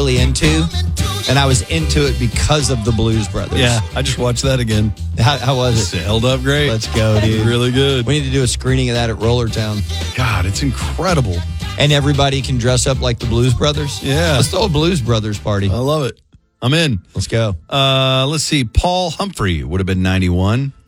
really into, and I was into it because of the Blues Brothers. Yeah, I just watched that again. How was It held up great. Let's go, dude. Really good. We need to do a screening of that at Rollertown. God, it's incredible. And everybody can dress up like the Blues Brothers. Yeah. Let's throw a Blues Brothers party. I love it. I'm in. Let's go. Let's see. Paul Humphrey would have been 91.